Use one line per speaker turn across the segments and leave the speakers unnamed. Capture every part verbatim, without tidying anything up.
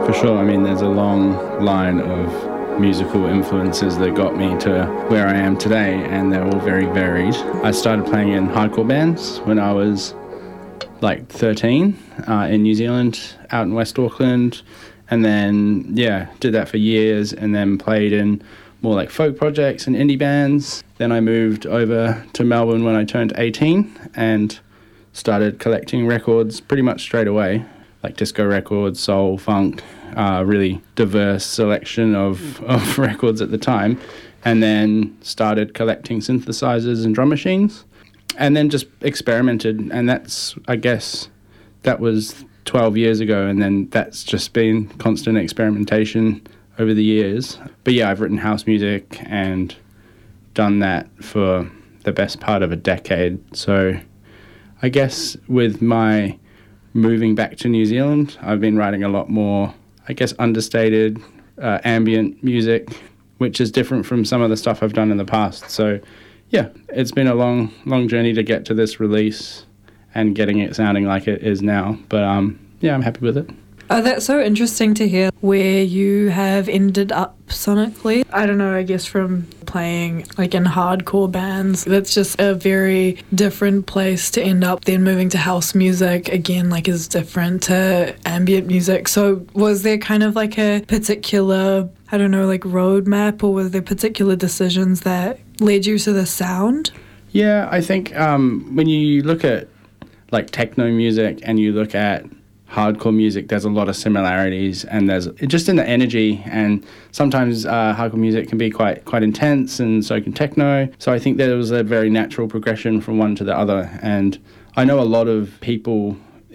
for sure. I mean, there's a long line of musical influences that got me to where I am today, and they're all very varied. I started playing in hardcore bands when I was like thirteen uh, in New Zealand, out in West Auckland, and then, yeah, did that for years, and then played in more like folk projects and indie bands. Then I moved over to Melbourne when I turned eighteen and started collecting records pretty much straight away, like disco records, soul, funk, uh, really diverse selection of, of records at the time, and then started collecting synthesizers and drum machines, and then just experimented, and that's, I guess, that was twelve years ago, and then that's just been constant experimentation over the years. But yeah, I've written house music and done that for the best part of a decade, so I guess with my moving back to New Zealand, I've been writing a lot more, I guess, understated uh, ambient music, which is different from some of the stuff I've done in the past. So yeah, it's been a long, long journey to get to this release and getting it sounding like it is now. But um, yeah, I'm happy with it.
Oh, that's so interesting to hear where you have ended up sonically. I don't know, I guess from playing like in hardcore bands, that's just a very different place to end up. Then moving to house music, again, like is different to ambient music. So was there kind of like a particular, I don't know, like roadmap, or was there particular decisions that led you to the sound?
Yeah, I think um, when you look at like techno music and you look at hardcore music, there's a lot of similarities, and there's just in the energy, and sometimes uh, hardcore music can be quite quite intense, and so can techno. So I think there was a very natural progression from one to the other, and I know a lot of people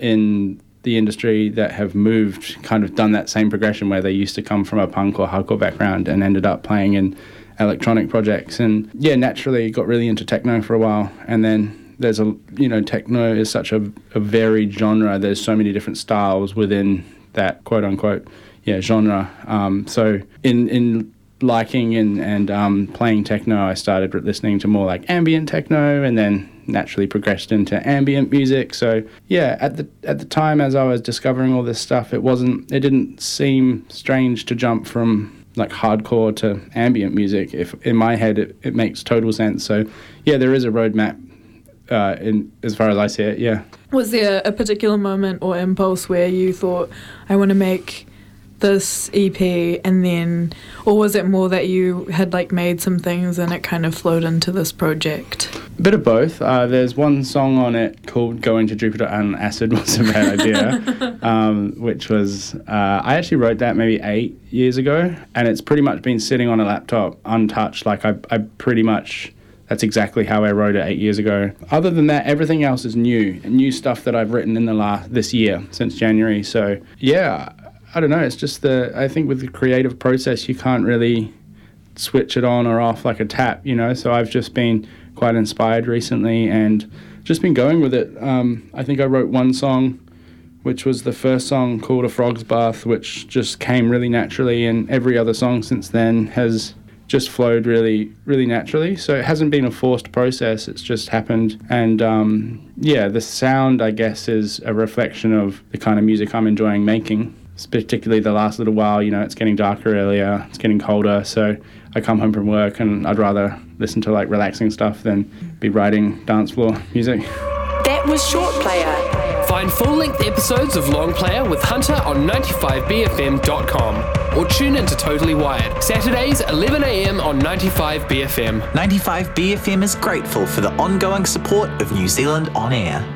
in the industry that have moved, kind of done that same progression where they used to come from a punk or hardcore background and ended up playing in electronic projects, and yeah, naturally got really into techno for a while, and then there's a, you know, techno is such a, a varied genre. There's so many different styles within that quote unquote, yeah, genre. Um, so in in liking and, and um, playing techno, I started listening to more like ambient techno, and then naturally progressed into ambient music. So yeah, at the at the time as I was discovering all this stuff, it wasn't, it didn't seem strange to jump from like hardcore to ambient music. If in my head it, it makes total sense. So yeah, there is a roadmap. Uh, in as far as I see it, yeah.
Was there a particular moment or impulse where you thought, I want to make this E P, and then, or was it more that you had like made some things and it kind of flowed into this project?
A bit of both. Uh, there's one song on it called Going to Jupiter on Acid Was a Bad Idea, um, which was, uh, I actually wrote that maybe eight years ago, and it's pretty much been sitting on a laptop untouched. Like I, I pretty much, that's exactly how I wrote it eight years ago. Other than that, everything else is new, new stuff that I've written in the last this year, since January. So yeah, I don't know. It's just the, I think with the creative process, you can't really switch it on or off like a tap, you know. So I've just been quite inspired recently and just been going with it. Um, I think I wrote one song, which was the first song called A Frog's Bath, which just came really naturally, and every other song since then has just flowed really, really naturally. So it hasn't been a forced process, it's just happened. And um, yeah, the sound, I guess, is a reflection of the kind of music I'm enjoying making. Particularly the last little while, you know, it's getting darker earlier, it's getting colder, so I come home from work and I'd rather listen to like relaxing stuff than be writing dance floor music.
That was Short Player. Find full-length episodes of Long Player with Hunter on ninety-five B F M dot com or tune into Totally Wired, Saturdays eleven a.m. on ninety-five B F M.
ninety-five B F M is grateful for the ongoing support of New Zealand On Air.